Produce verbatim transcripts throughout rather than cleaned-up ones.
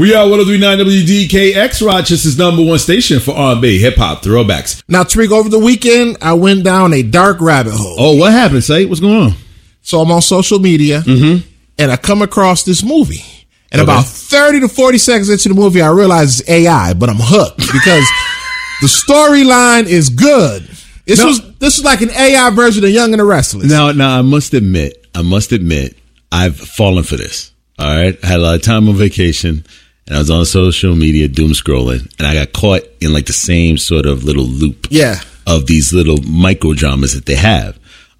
We are one oh three point nine W D K X, Rochester's number one station for R and B, hip-hop, throwbacks. Now, Tariq, over the weekend, I went down a dark rabbit hole. Oh, what happened, Say? What's going on? So I'm on social media, mm-hmm. and I come across this movie. And okay. about thirty to forty seconds into the movie, I realize it's A I, but I'm hooked because the storyline is good. This no. was this was like an A I version of Young and the Restless. Now, now, I must admit, I must admit, I've fallen for this. All right? I had a lot of time on vacation. And I was on social media doom scrolling, and I got caught in like the same sort of little loop yeah. of these little micro dramas that they have.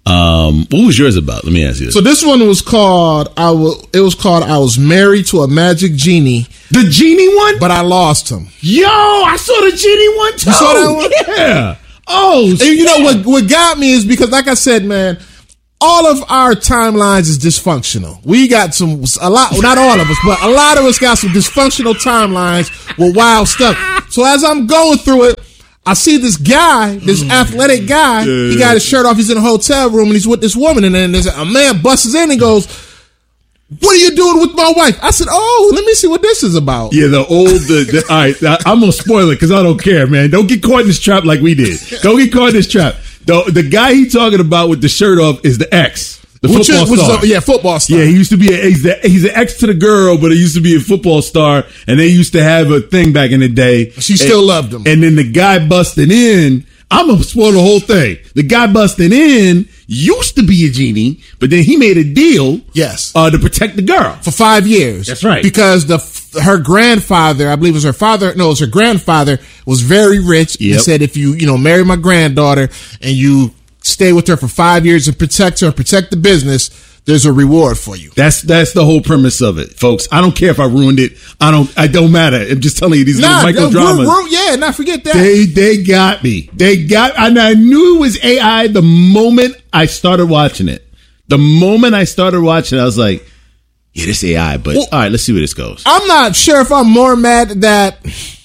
Um, what was yours about? Let me ask you this. So this one was called I was it was called I Was Married to a Magic Genie. The Genie one? But I lost him. Yo, I saw the Genie one too. You saw that one? Yeah. Oh, and you know what what got me is because like I said, man, all of our timelines is dysfunctional. We got some, a lot, well, not all of us, but a lot of us got some dysfunctional timelines with wild stuff. So as I'm going through it, I see this guy, this athletic guy, he got his shirt off, he's in a hotel room and he's with this woman, and then there's a man busts in and goes, "What are you doing with my wife?" I said, "Oh, let me see what this is about." Yeah, the old, the, the all right, I'm going to spoil it because I don't care, man. Don't get caught in this trap like we did. Don't get caught in this trap. The the guy he talking about with the shirt off is the ex, the which football is, which star. Is a, yeah, football star. Yeah, he used to be a, he's the, he's an ex to the girl, but he used to be a football star, and they used to have a thing back in the day. She still and, loved him. And then the guy busting in, I'm gonna spoil the whole thing. The guy busting in used to be a genie, but then he made a deal, yes, uh, to protect the girl for five years. That's right, because the her grandfather, I believe it was her father, no, it was her grandfather, was very rich. Yep. And said, if you you know marry my granddaughter and you stay with her for five years and protect her and protect the business, there's a reward for you. That's that's the whole premise of it, folks. I don't care if I ruined it. I don't. I don't matter. I'm just telling you these nah, little micro dramas. Ru- ru- yeah, not forget that. They they got me. They got. And I knew it was A I the moment I started watching it. The moment I started watching it, I was like, "Yeah, this A I." But well, all right, let's see where this goes. I'm not sure if I'm more mad that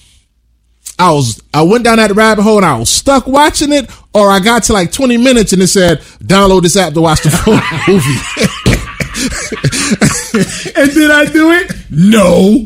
I was I went down that rabbit hole and I was stuck watching it, or I got to like twenty minutes and it said, "Download this app to watch the full movie." And did I do it? No.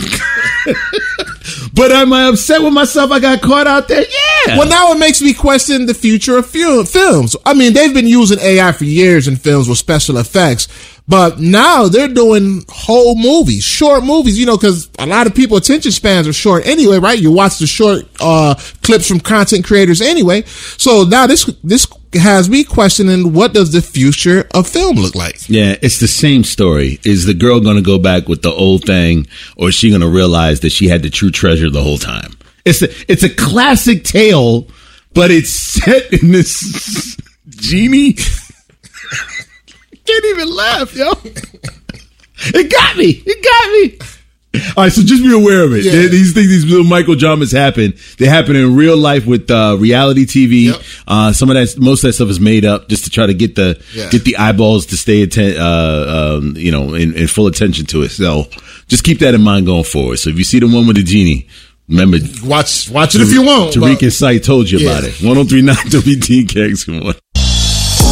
But am I upset with myself I got caught out there? Yeah. Well, now it makes me question the future of film, films. I mean, they've been using A I for years in films with special effects, but now they're doing whole movies, short movies, you know, because a lot of people attention spans are short anyway, right? You watch the short uh clips from content creators anyway. So now this this has me questioning, what does the future of film look like? Yeah, it's the same story. Is the girl going to go back with the old thing, or is she going to realize that she had the true treasure the whole time? It's a, it's a classic tale, but it's set in this genie. Can't even laugh, yo. It got me. It got me. All right, so just be aware of it. Yeah. These things, these little micro dramas happen. They happen in real life with uh, reality T V. Yep. Uh, some of that, most of that stuff is made up just to try to get the yeah. get the eyeballs to stay atten- uh, um, you know, in, in full attention to it. So just keep that in mind going forward. So if you see the one with the genie, remember, watch watch it if you want. Tariq and Sai told you yeah. about it. one oh three point nine W D K X. Good morning.